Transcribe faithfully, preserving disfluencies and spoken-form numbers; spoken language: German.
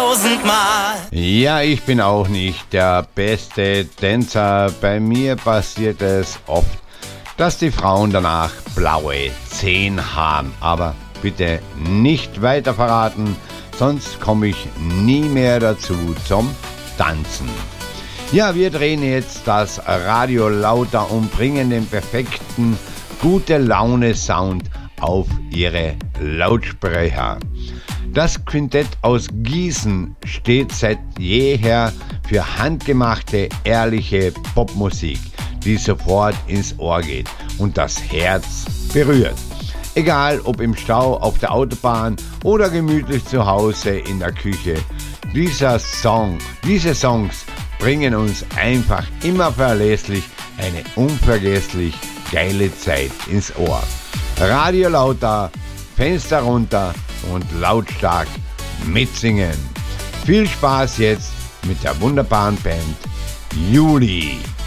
tausendmal. Ja, ich bin auch nicht der beste Tänzer. Bei mir passiert es oft, dass die Frauen danach blaue Zehen haben. Aber bitte nicht weiter verraten, sonst komme ich nie mehr dazu zum Tanzen. Ja, wir drehen jetzt das Radio lauter und bringen den perfekten gute Laune Sound auf Ihre Lautsprecher. Das Quintett aus Gießen steht seit jeher für handgemachte, ehrliche Popmusik, die sofort ins Ohr geht und das Herz berührt. Egal ob im Stau, auf der Autobahn oder gemütlich zu Hause in der Küche. Dieser Song, diese Songs bringen uns einfach immer verlässlich eine unvergesslich geile Zeit ins Ohr. Radio lauter, Fenster runter und lautstark mitsingen. Viel Spaß jetzt mit der wunderbaren Band Juli.